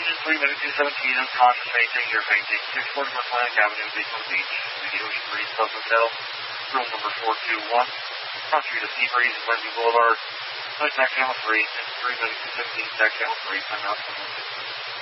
engine 3 minute 217, unconscious, maintain your maintain 640 Atlantic Avenue, Daytona Beach, the Ocean Breeze Club Hotel, room number 421, cross street of Seabreeze, Glenview Boulevard, flight tax channel 3, engine 3 minute 217, tax channel 3, time out.